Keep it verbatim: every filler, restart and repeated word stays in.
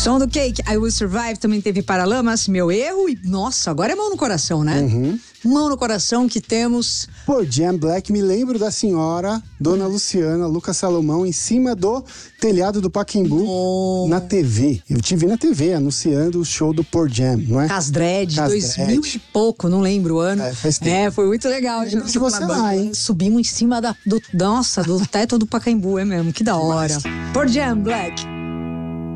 Som do Cake, I Will Survive, também teve Paralamas, Meu Erro e, nossa, agora é Mão no Coração, né? Uhum. Mão no Coração que temos... Pô, Jam Black, me lembro da senhora, Dona Luciana, Lucas Salomão, em cima do telhado do Pacaembu, Oh. na T V. Eu te vi na T V, anunciando o show do Pearl Jam, não é? Casdred, dois mil e pouco, não lembro o ano. É, faz tempo. É, foi muito legal. Eu lembro de você lá, hein? Subimos em cima da, do, nossa, do teto do Pacaembu, é mesmo, que da hora. Pearl Jam Black.